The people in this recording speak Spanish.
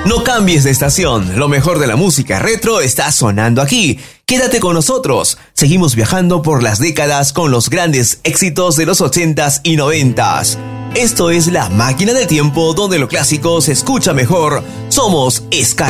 No cambies de estación, lo mejor de la música retro está sonando aquí. Quédate con nosotros, seguimos viajando por las décadas con los grandes éxitos de los 80s y 90s. Esto es La Máquina del Tiempo, donde lo clásico se escucha mejor. Somos Ska